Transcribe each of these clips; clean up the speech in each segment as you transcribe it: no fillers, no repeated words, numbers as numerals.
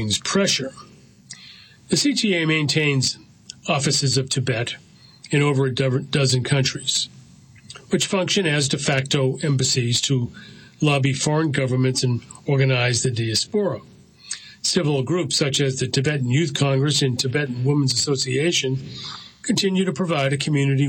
pressure. The CTA maintains offices of Tibet in over a dozen countries, which function as de facto embassies to lobby foreign governments and organize the diaspora. Civil groups such as the Tibetan Youth Congress and Tibetan Women's Association continue to provide community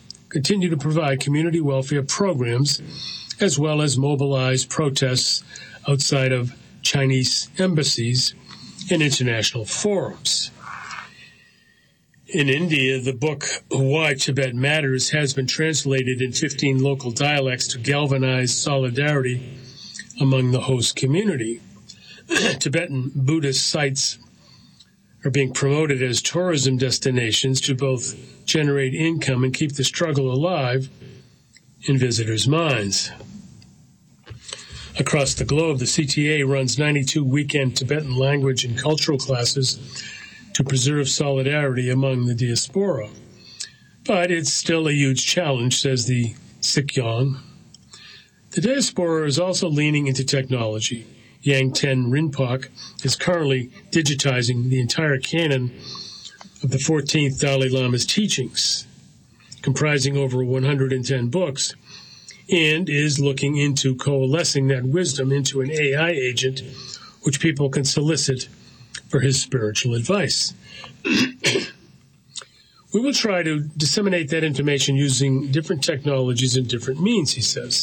welfare programs, as well as mobilize protests outside of Chinese embassies and international forums. In India, the book Why Tibet Matters has been translated in 15 local dialects to galvanize solidarity among the host community. Tibetan Buddhist sites are being promoted as tourism destinations to both generate income and keep the struggle alive in visitors' minds. Across the globe, the CTA runs 92 weekend Tibetan language and cultural classes to preserve solidarity among the diaspora. But it's still a huge challenge, says the Sikyong. The diaspora is also leaning into technology. Yangten Rinpoche is currently digitizing the entire canon of the 14th Dalai Lama's teachings, comprising over 110 books, and is looking into coalescing that wisdom into an AI agent which people can solicit for his spiritual advice. We will try to disseminate that information using different technologies and different means, he says.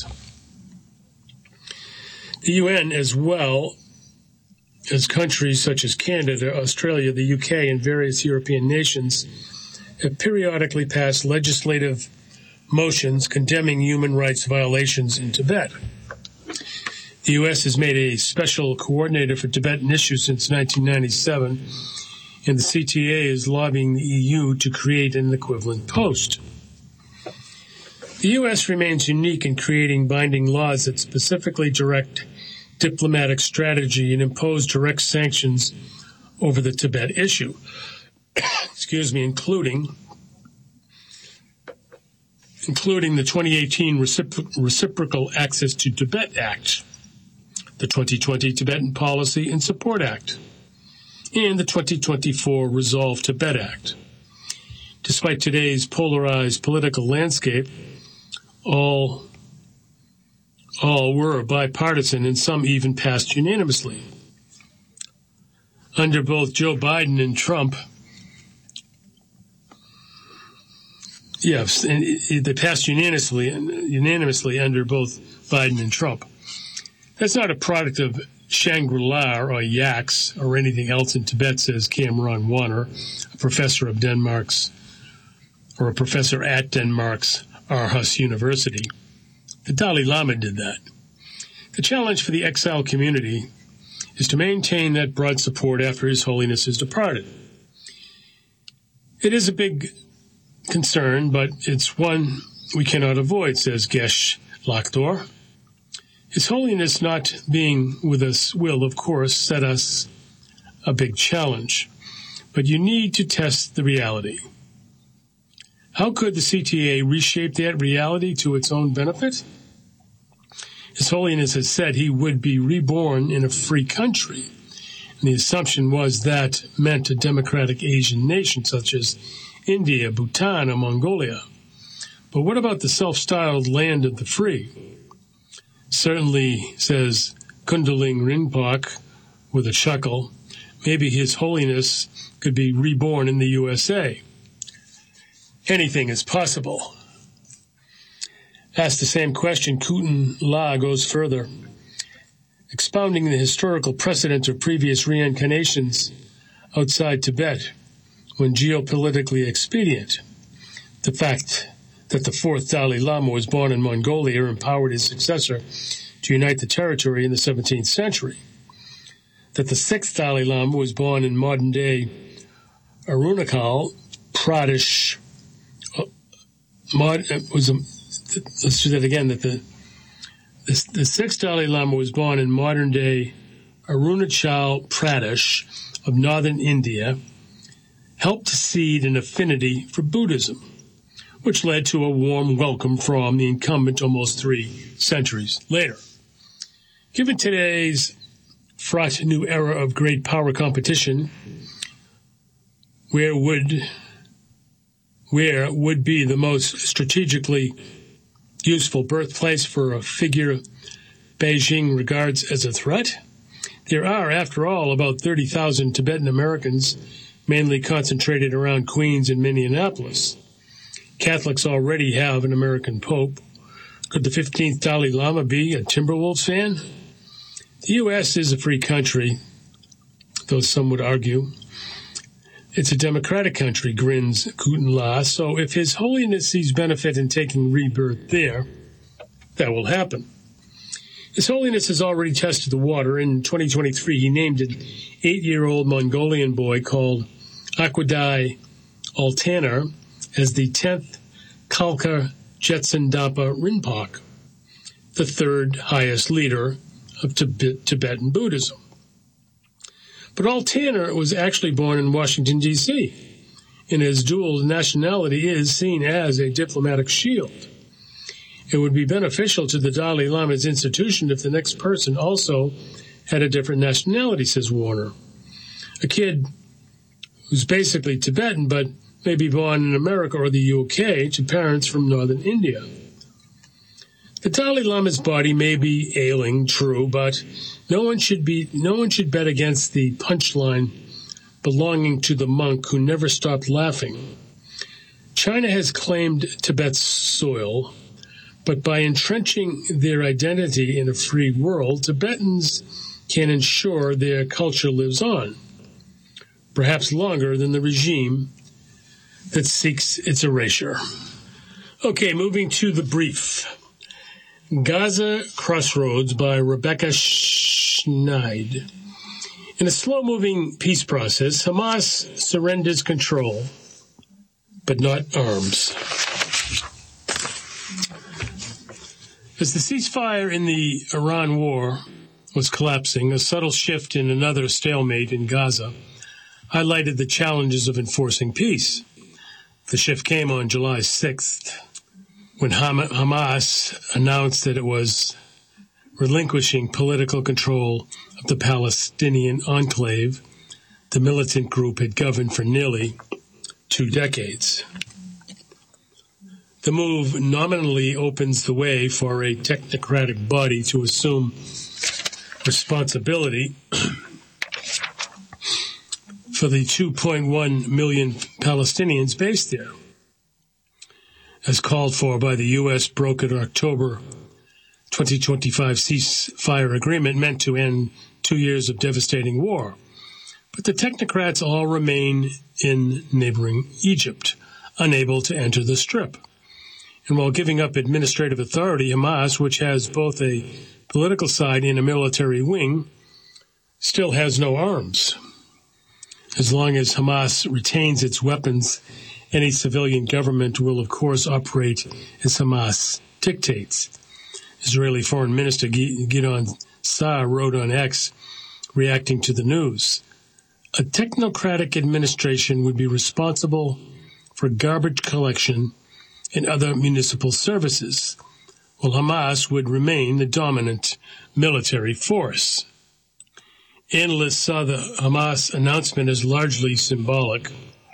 The UN, as well as countries such as Canada, Australia, the UK, and various European nations, have periodically passed legislative motions condemning human rights violations in Tibet. The U.S. has made a special coordinator for Tibetan issues since 1997, and the CTA is lobbying the EU to create an equivalent post. The U.S. remains unique in creating binding laws that specifically direct diplomatic strategy and impose direct sanctions over the Tibet issue, including the 2018 Reciprocal Access to Tibet Act, the 2020 Tibetan Policy and Support Act, and the 2024 Resolve Tibet Act. Despite today's polarized political landscape, all were bipartisan and some even passed unanimously. Under both Joe Biden and Trump, yes, and they passed unanimously under both Biden and Trump. That's not a product of Shangri-La or Yaks or anything else in Tibet, says Cameron Warner, a professor at Denmark's Aarhus University. The Dalai Lama did that. The challenge for the exile community is to maintain that broad support after His Holiness has departed. It is a big concern, but it's one we cannot avoid, says Geshe Lakhdar. His Holiness not being with us will, of course, set us a big challenge, but you need to test the reality. How could the CTA reshape that reality to its own benefit? His Holiness has said he would be reborn in a free country, and the assumption was that meant a democratic Asian nation such as India, Bhutan, or Mongolia. But what about the self-styled land of the free? Certainly, says Kundaling Rinpoche with a chuckle, maybe His Holiness could be reborn in the USA. Anything is possible. Asked the same question, Kutan La goes further, expounding the historical precedent of previous reincarnations outside Tibet when geopolitically expedient. The fact that the fourth Dalai Lama was born in Mongolia empowered his successor to unite the territory in the 17th century. That the sixth Dalai Lama was born in modern-day Arunachal Pradesh. Let's do that again. That the sixth Dalai Lama was born in modern-day Arunachal Pradesh of northern India, helped to seed an affinity for Buddhism, which led to a warm welcome from the incumbent almost 3 centuries later. Given today's fraught new era of great power competition, where would be the most strategically useful birthplace for a figure Beijing regards as a threat? There are, after all, about 30,000 Tibetan Americans, mainly concentrated around Queens and Minneapolis. Catholics already have an American pope. Could the 15th Dalai Lama be a Timberwolves fan? The U.S. is a free country, though some would argue. It's a democratic country, grins Kutenla, so if His Holiness sees benefit in taking rebirth there, that will happen. His Holiness has already tested the water. In 2023, he named an 8-year-old Mongolian boy called Akwadai Altaner as the 10th Kalka Jetson Dampa Rinpoche, the third highest leader of Tibetan Buddhism. But Altaner was actually born in Washington, D.C., and his dual nationality is seen as a diplomatic shield. It would be beneficial to the Dalai Lama's institution if the next person also had a different nationality, says Warner. A kid who's basically Tibetan but may be born in America or the UK to parents from northern India. The Dalai Lama's body may be ailing, true, but no one should bet against the punchline belonging to the monk who never stopped laughing. China has claimed Tibet's soil, but by entrenching their identity in a free world, Tibetans can ensure their culture lives on, perhaps longer than the regime that seeks its erasure. Okay, moving to the brief. Gaza Crossroads by Rebecca Schneid. In a slow-moving peace process, Hamas surrenders control, but not arms. As the ceasefire in the Iran war was collapsing, a subtle shift in another stalemate in Gaza highlighted the challenges of enforcing peace. The shift came on July 6th, when Hamas announced that it was relinquishing political control of the Palestinian enclave the militant group had governed for nearly 2 decades. The move nominally opens the way for a technocratic body to assume responsibility for the 2.1 million Palestinians based there, as called for by the U.S. brokered October 2025 ceasefire agreement meant to end 2 years of devastating war. But the technocrats all remain in neighboring Egypt, unable to enter the Strip. And while giving up administrative authority, Hamas, which has both a political side and a military wing, still has no arms. As long as Hamas retains its weapons, any civilian government will, of course, operate as Hamas dictates. Israeli Foreign Minister Gideon Saar wrote on X, reacting to the news, "A technocratic administration would be responsible for garbage collection and other municipal services, while Hamas would remain the dominant military force." Analysts saw the Hamas announcement as largely symbolic,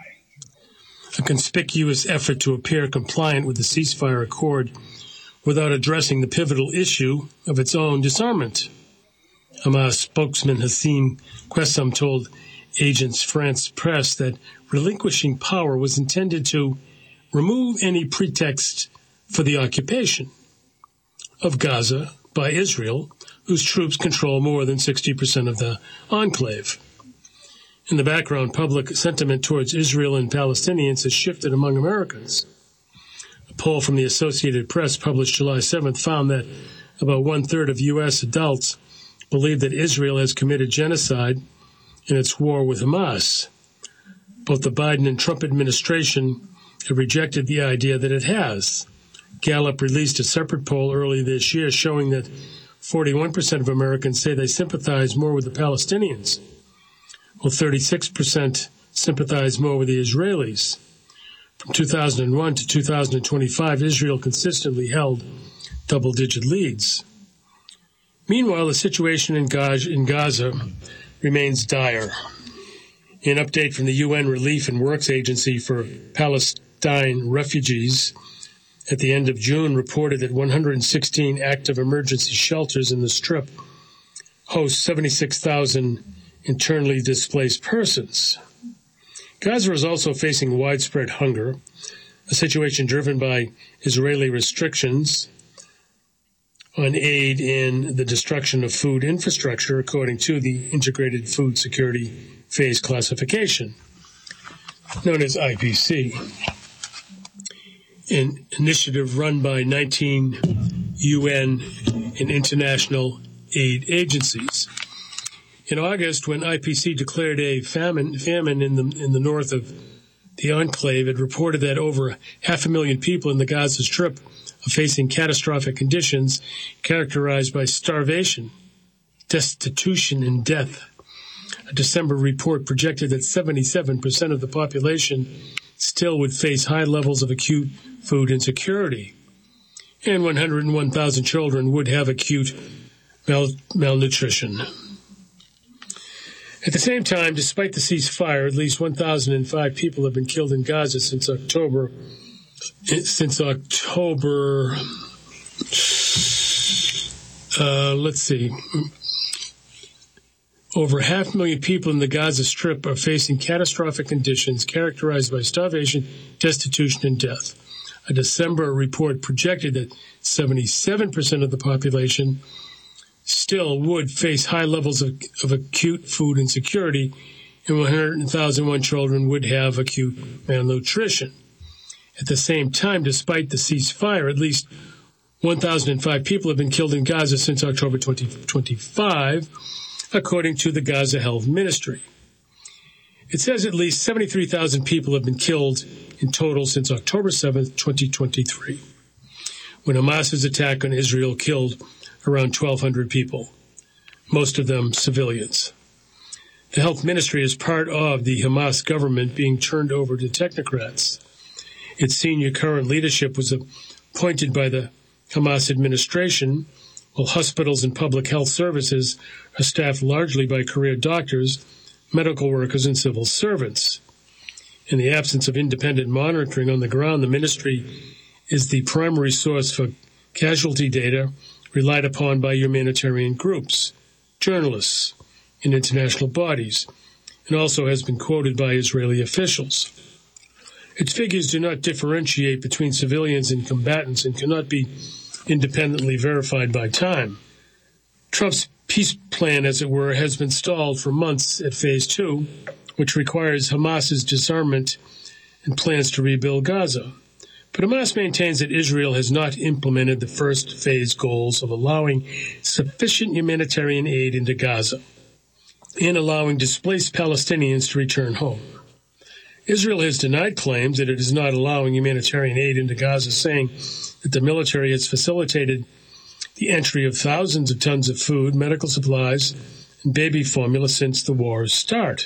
a conspicuous effort to appear compliant with the ceasefire accord without addressing the pivotal issue of its own disarmament. Hamas spokesman Hassim Qessam told Agence France Presse that relinquishing power was intended to remove any pretext for the occupation of Gaza by Israel, whose troops control more than 60% of the enclave. In the background, public sentiment towards Israel and Palestinians has shifted among Americans. A poll from the Associated Press published July 7th found that about 1/3 of U.S. adults believe that Israel has committed genocide in its war with Hamas. Both the Biden and Trump administration have rejected the idea that it has. Gallup released a separate poll early this year showing that 41% of Americans say they sympathize more with the Palestinians, while 36% sympathize more with the Israelis. From 2001 to 2025, Israel consistently held double-digit leads. Meanwhile, the situation in Gaza remains dire. An update from the UN Relief and Works Agency for Palestine Refugees at the end of June reported that 116 active emergency shelters in the Strip host 76,000 internally displaced persons. Gaza is also facing widespread hunger, a situation driven by Israeli restrictions on aid in the destruction of food infrastructure, according to the Integrated Food Security Phase Classification, known as IPC, an initiative run by 19 UN and international aid agencies. In August, when IPC declared a famine in the north of the enclave, it reported that over 500,000 people in the Gaza Strip are facing catastrophic conditions characterized by starvation, destitution, and death. A December report projected that 77% of the population still would face high levels of acute food insecurity, and 101,000 children would have acute malnutrition. At the same time, despite the ceasefire, at least 1,005 people have been killed in Gaza since October. Over 500,000 people in the Gaza Strip are facing catastrophic conditions characterized by starvation, destitution, and death. A December report projected that 77% of the population still would face high levels of acute food insecurity, and 100,001 children would have acute malnutrition. At the same time, despite the ceasefire, at least 1,005 people have been killed in Gaza since October 2025, according to the Gaza Health Ministry. It says at least 73,000 people have been killed in total since October 7, 2023, when Hamas's attack on Israel killed around 1,200 people, most of them civilians. The health ministry is part of the Hamas government being turned over to technocrats. Its senior current leadership was appointed by the Hamas administration, while hospitals and public health services are staffed largely by career doctors, medical workers, and civil servants. In the absence of independent monitoring on the ground, the ministry is the primary source for casualty data relied upon by humanitarian groups, journalists, and international bodies, and also has been quoted by Israeli officials. Its figures do not differentiate between civilians and combatants and cannot be independently verified by time. Trump's peace plan, as it were, has been stalled for months at Phase 2, which requires Hamas's disarmament and plans to rebuild Gaza. But Hamas maintains that Israel has not implemented the first phase goals of allowing sufficient humanitarian aid into Gaza and allowing displaced Palestinians to return home. Israel has denied claims that it is not allowing humanitarian aid into Gaza, saying that the military has facilitated the entry of thousands of tons of food, medical supplies, and baby formula since the war's start.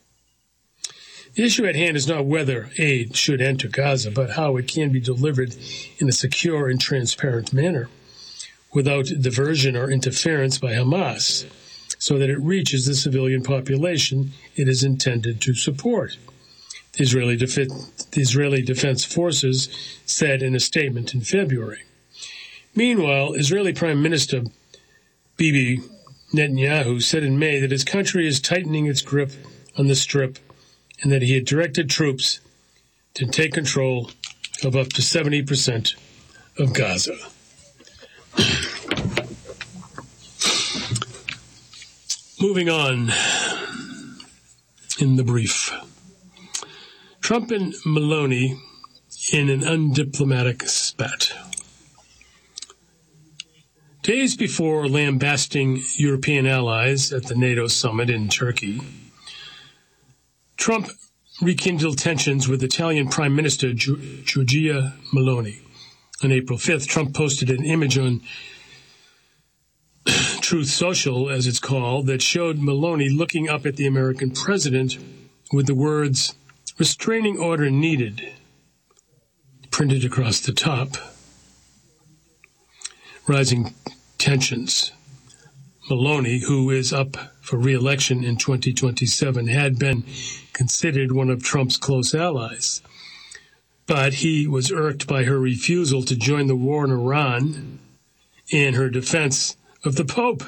The issue at hand is not whether aid should enter Gaza, but how it can be delivered in a secure and transparent manner without diversion or interference by Hamas, so that it reaches the civilian population it is intended to support. The Israeli Defense Forces said in a statement in February. Meanwhile, Israeli Prime Minister Bibi Netanyahu said in May that his country is tightening its grip on the Strip and that he had directed troops to take control of up to 70% of Gaza. Moving on in the brief. Trump and Meloni in an undiplomatic spat. Days before lambasting European allies at the NATO summit in Turkey, Trump rekindled tensions with Italian Prime Minister Giorgia Meloni. On April 5th, Trump posted an image on Truth Social, as it's called, that showed Meloni looking up at the American president with the words, "Restraining order needed," printed across the top. Rising tensions. Maloney, who is up for re-election in 2027, had been considered one of Trump's close allies. But he was irked by her refusal to join the war in Iran and her defense of the Pope.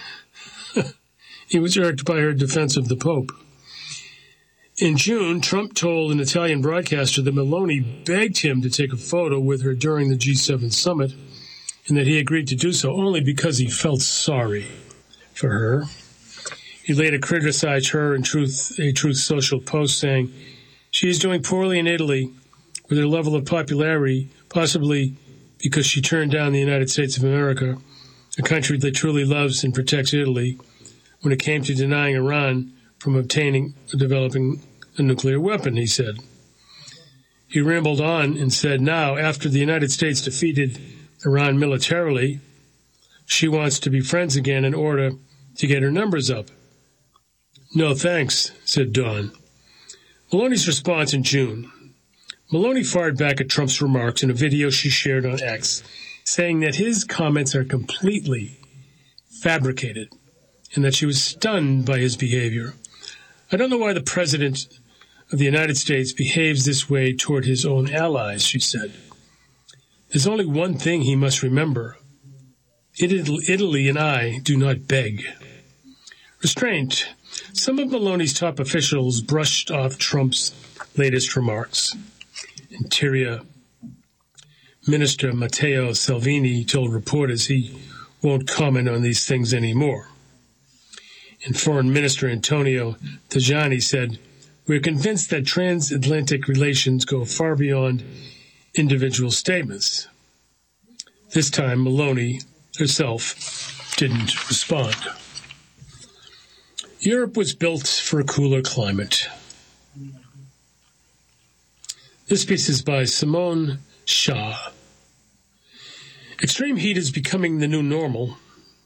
He was irked by her defense of the Pope. In June, Trump told an Italian broadcaster that Maloney begged him to take a photo with her during the G7 summit, and that he agreed to do so only because he felt sorry for her. He later criticized her in a Truth Social post, saying, "She is doing poorly in Italy with her level of popularity, possibly because she turned down the United States of America, a country that truly loves and protects Italy, when it came to denying Iran from obtaining or developing a nuclear weapon," he said. He rambled on and said, "Now, after the United States defeated Iran militarily, she wants to be friends again in order to get her numbers up." "No thanks," said Dawn. Maloney's response in June. Maloney fired back at Trump's remarks in a video she shared on X, saying that his comments are completely fabricated and that she was stunned by his behavior. "I don't know why the President of the United States behaves this way toward his own allies," she said. "There's only one thing he must remember. Italy and I do not beg." Restraint. Some of Maloney's top officials brushed off Trump's latest remarks. Interior Minister Matteo Salvini told reporters he won't comment on these things anymore. And Foreign Minister Antonio Tajani said, "We're convinced that transatlantic relations go far beyond individual statements." This time, Maloney herself didn't respond. Europe was built for a cooler climate. This piece is by Simone Shah. Extreme heat is becoming the new normal.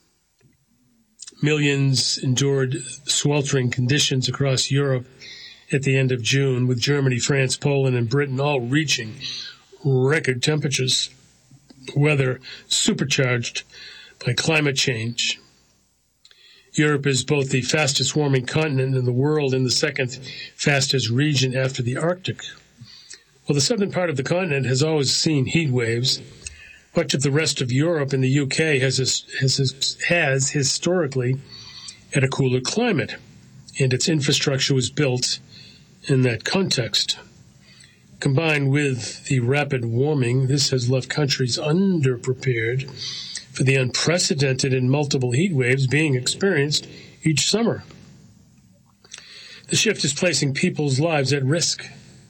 Millions endured sweltering conditions across Europe at the end of June, with Germany, France, Poland, and Britain all reaching record temperatures. Weather supercharged by climate change. Europe is both the fastest warming continent in the world and the second fastest region after the Arctic. While the southern part of the continent has always seen heat waves, much of the rest of Europe and the UK has historically had a cooler climate, and its infrastructure was built in that context. Combined with the rapid warming, this has left countries underprepared for the unprecedented and multiple heat waves being experienced each summer. The shift is placing people's lives at risk.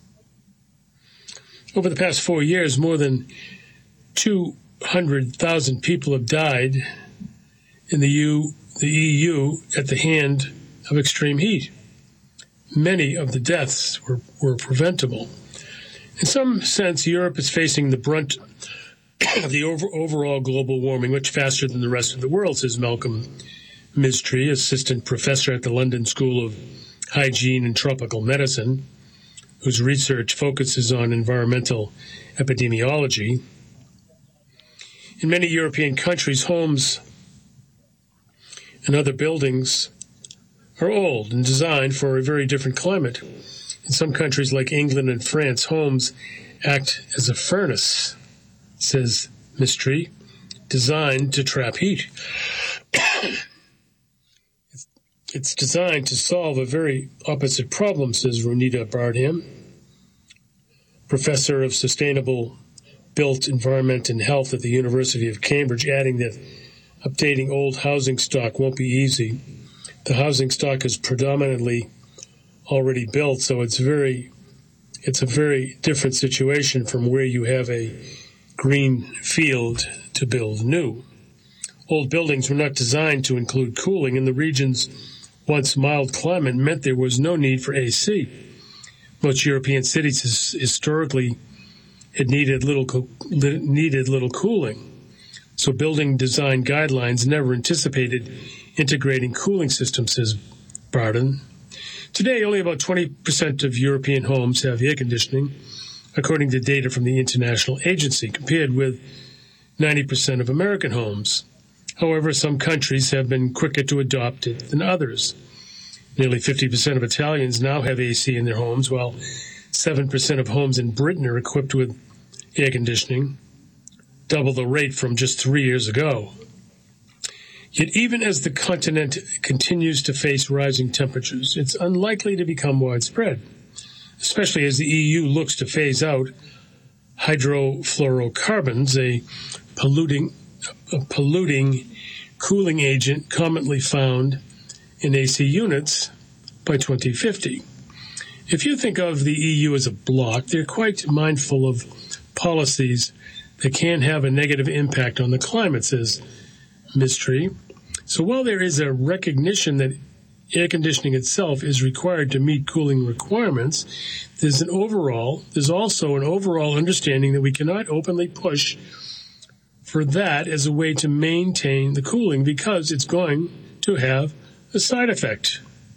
Over the past 4 years, more than 200,000 people have died in the EU at the hand of extreme heat. Many of the deaths were preventable. In some sense, Europe is facing the brunt of the overall global warming much faster than the rest of the world, says Malcolm Mistry, assistant professor at the London School of Hygiene and Tropical Medicine, whose research focuses on environmental epidemiology. In many European countries, homes and other buildings are old and designed for a very different climate. In some countries like England and France, homes act as a furnace, says Mistry, designed to trap heat. It's designed to solve a very opposite problem, says Ronita Bardham, professor of sustainable built environment and health at the University of Cambridge, adding that updating old housing stock won't be easy. The housing stock is predominantly already built, so it's a very different situation from where you have a green field to build new. Old buildings were not designed to include cooling, and the region's once mild climate meant there was no need for AC. Most European cities historically had needed little cooling, so building design guidelines never anticipated integrating cooling systems, says Barden. Today, only about 20% of European homes have air conditioning, according to data from the International Agency, compared with 90% of American homes. However, some countries have been quicker to adopt it than others. Nearly 50% of Italians now have AC in their homes, while 7% of homes in Britain are equipped with air conditioning, double the rate from just 3 years ago. Yet even as the continent continues to face rising temperatures, it's unlikely to become widespread, especially as the EU looks to phase out hydrofluorocarbons, a polluting cooling agent commonly found in AC units, by 2050. If you think of the EU as a bloc, they're quite mindful of policies that can have a negative impact on the climate, says Mistry. So while there is a recognition that air conditioning itself is required to meet cooling requirements, there's also an overall understanding that we cannot openly push for that as a way to maintain the cooling because it's going to have a side effect.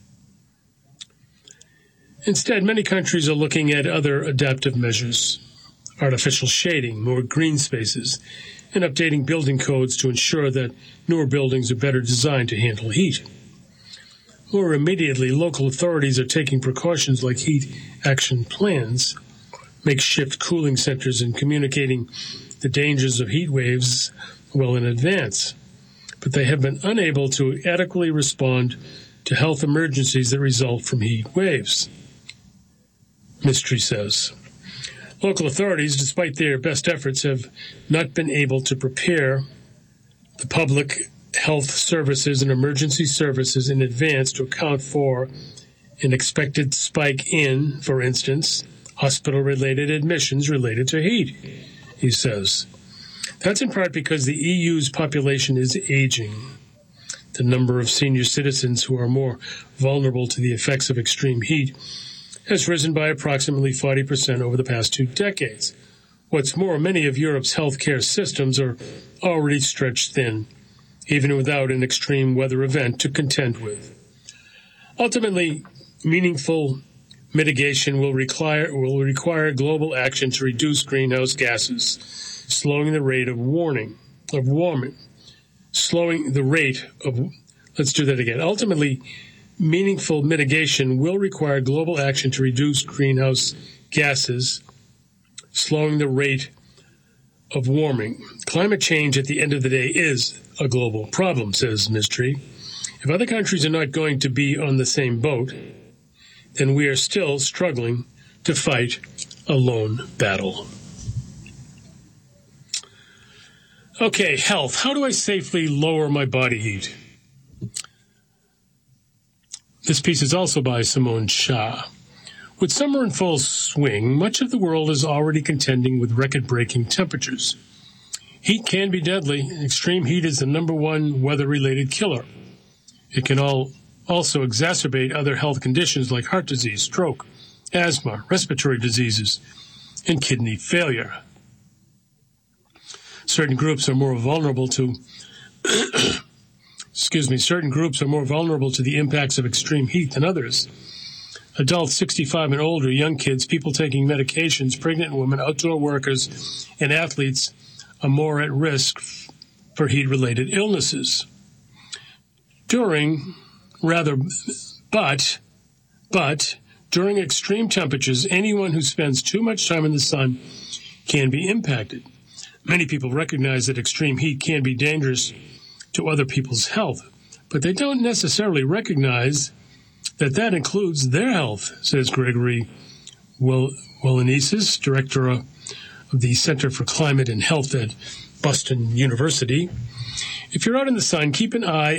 Instead, many countries are looking at other adaptive measures, artificial shading, more green spaces, and updating building codes to ensure that newer buildings are better designed to handle heat. More immediately, local authorities are taking precautions like heat action plans, makeshift cooling centers, and communicating the dangers of heat waves well in advance. But they have been unable to adequately respond to health emergencies that result from heat waves, Mistry says. Local authorities, despite their best efforts, have not been able to prepare the public health services and emergency services in advance to account for an expected spike in, for instance, hospital-related admissions related to heat, he says. That's in part because the EU's population is aging. The number of senior citizens who are more vulnerable to the effects of extreme heat has risen by approximately 40% over the past 2 decades. What's more, many of Europe's healthcare systems are already stretched thin, even without an extreme weather event to contend with. Ultimately, meaningful mitigation will require global action to reduce greenhouse gases, slowing the rate of warming. Ultimately, meaningful mitigation will require global action to reduce greenhouse gases, slowing the rate of warming. Climate change, at the end of the day, is a global problem, says Mistry. If other countries are not going to be on the same boat, then we are still struggling to fight a lone battle. Okay, health. How do I safely lower my body heat? This piece is also by Simone Shah. With summer in full swing, much of the world is already contending with record-breaking temperatures. Heat can be deadly. Extreme heat is the number one weather-related killer. It can also exacerbate other health conditions like heart disease, stroke, asthma, respiratory diseases, and kidney failure. Certain groups are more vulnerable to the impacts of extreme heat than others. Adults 65 and older, young kids, people taking medications, pregnant women, outdoor workers, and athletes are more at risk for heat-related illnesses. During extreme temperatures, anyone who spends too much time in the sun can be impacted. Many people recognize that extreme heat can be dangerous to other people's health, but they don't necessarily recognize that includes their health, says Gregory Welenesis, director of the Center for Climate and Health at Boston University. If you're out in the sun, keep an eye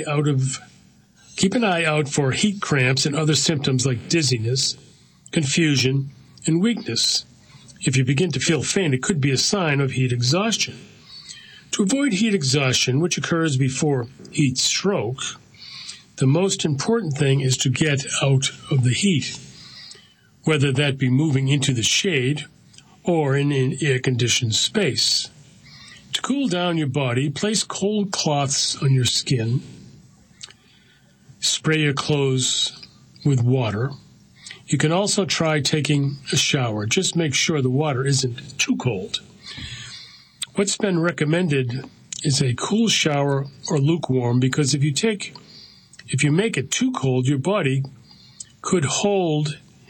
out for heat cramps and other symptoms like dizziness, confusion, and weakness. If you begin to feel faint, it could be a sign of heat exhaustion. To avoid heat exhaustion, which occurs before heat stroke, the most important thing is to get out of the heat, whether that be moving into the shade or in an air-conditioned space. To cool down your body, place cold cloths on your skin, spray your clothes with water. You can also try taking a shower. Just make sure the water isn't too cold. What's been recommended is a cool shower or lukewarm, because if you make it too cold, your body could hold